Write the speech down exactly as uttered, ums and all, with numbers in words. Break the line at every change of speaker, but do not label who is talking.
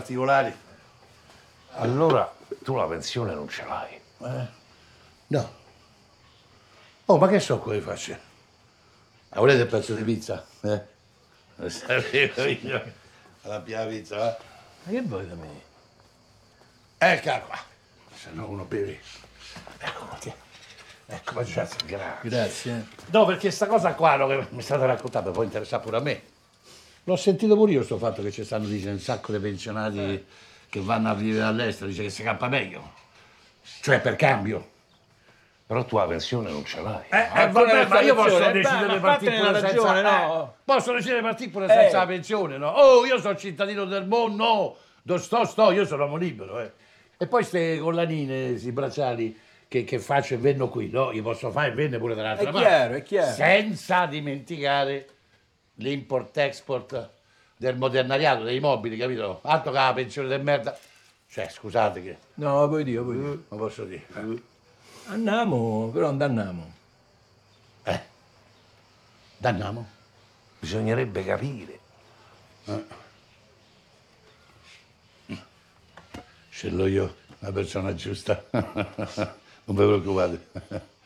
particolari.
Allora tu la pensione non ce l'hai.
Eh? No. Oh, ma che so come faccio? Ah, volete il pezzo di pizza? Eh? Lo sapevo io. La prima pizza, va?
Ma che vuoi da me?
Eccola qua. Se no uno beve. Ecco, ti- ecco, ma già, grazie.
Grazie.
No, perché sta cosa qua no, che mi state raccontando può interessare pure a me. L'ho sentito pure io sto fatto che ci stanno dicendo un sacco di pensionati
Eh.
che vanno a vivere all'estero, dice che si campa meglio. Cioè per cambio.
Però tu la pensione non ce l'hai.
Eh,
Ma
eh, vabbè, ma io posso
ragione,
decidere
ma
di partire
fatene
pure
una
senza...
ragione,
eh,
no?
posso decidere di partire pure
Eh.
senza la pensione, no? Oh, io sono cittadino del mondo, no! Dove sto, sto, io sono uomo libero, eh. E poi ste collanine, questi bracciali che, che faccio e venno qui, no? Io posso fare e venne pure dall'altra
È
parte.
chiaro, è chiaro.
Senza dimenticare l'import-export del modernariato, dei mobili, capito? Altro che la pensione del merda. Cioè, scusate che...
No, poi Dio, poi Dio.
Lo posso dire? Eh?
Andiamo, però non andiamo.
eh. Danniamo?
Bisognerebbe capire.
Ce l'ho io, la persona giusta. Non vi preoccupate.